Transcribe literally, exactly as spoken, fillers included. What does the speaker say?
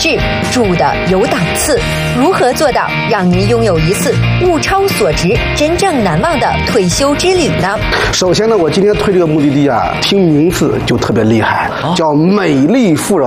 致，住的有档次。如何做到让您拥有一次物超所值、真正难忘的退休之旅呢？ 首先呢，我今天推这个目的地啊，听名字就特别厉害，叫美丽富饶。